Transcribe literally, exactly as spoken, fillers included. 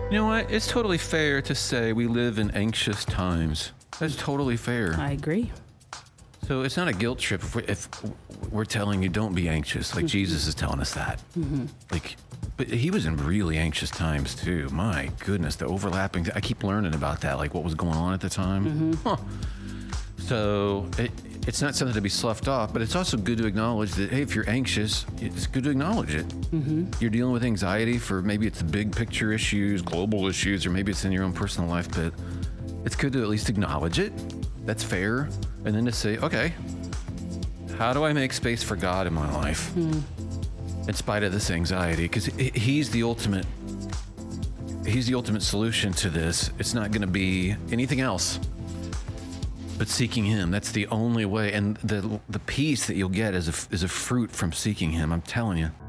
You know what? It's totally fair to say we live in anxious times. That's totally fair. I agree. So it's not a guilt trip if we're, if we're telling you don't be anxious, like mm-hmm. Jesus is telling us that. Mm-hmm. Like, but he was in really anxious times too. My goodness, the overlapping. I keep learning about that, like what was going on at the time. Mm-hmm. Huh. So it, it's not something to be sloughed off, but it's also good to acknowledge that, hey, if you're anxious, it's good to acknowledge it. Mm-hmm. You're dealing with anxiety for maybe it's the big picture issues, global issues, or maybe it's in your own personal life, but it's good to at least acknowledge it. That's fair. And then to say, okay, how do I make space for God in my life mm. in spite of this anxiety? Because he's the ultimate, he's the ultimate solution to this. It's not going to be anything else but seeking him. That's the only way. And the the peace that you'll get is a, is a fruit from seeking him. I'm telling you.